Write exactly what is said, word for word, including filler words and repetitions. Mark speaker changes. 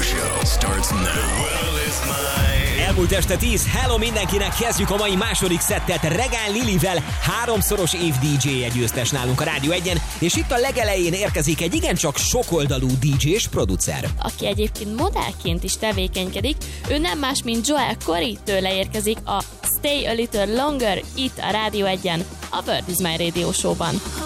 Speaker 1: show starts now.
Speaker 2: Elmúlt este tíz, hello mindenkinek, kezdjük a mai második szettet Regán Lilivel, háromszoros év dé dzsé győztes nálunk a Rádió egyen, és itt a legelején érkezik egy igencsak sokoldalú dé dzsé és producer.
Speaker 3: Aki egyébként modellként is tevékenykedik, ő nem más, mint Joel Corey, tőle érkezik a Stay a Little Longer itt a Rádió egyen, a World is My Radio Show-ban.